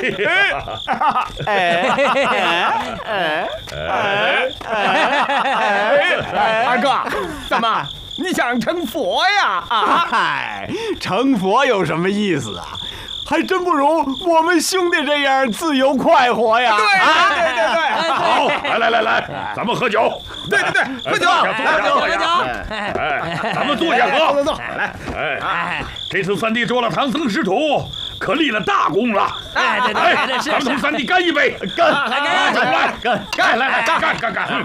二哥，怎么你想成佛呀？ 嗨，成佛有什么意思啊？还真不如我们兄弟这样自由快活呀！ 对， 好，来，咱们喝酒。 对，喝酒， 坐下。哎，咱们坐下喝。 走。 哎，这次三弟捉了唐僧师徒，可立了大功了。 对，是。 咱们同三弟干一杯！ 干！ 来，来，干！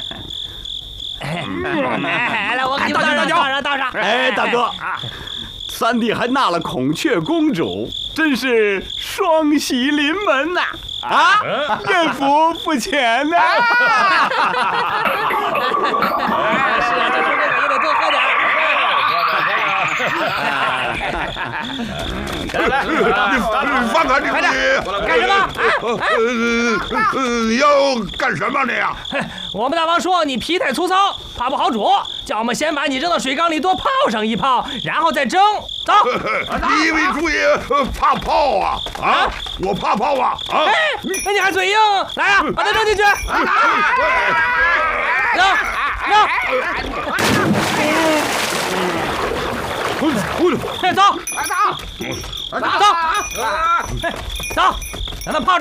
来，我给你们倒上。 哎，大哥，三弟还纳了孔雀公主，真是双喜临门呐！艳福不浅呐！ 是啊，这说这个也得多喝点。 你放开你！ 干什么？ 你要干什么你呀？ 我们大王说你皮太粗糙，怕不好煮，叫我们先把你扔到水缸里多泡上一泡，然后再蒸。走。 你以为猪爷怕泡啊？我怕泡啊！ 哎，那你还嘴硬？来啊，把它扔进去。扔。走，让它泡着。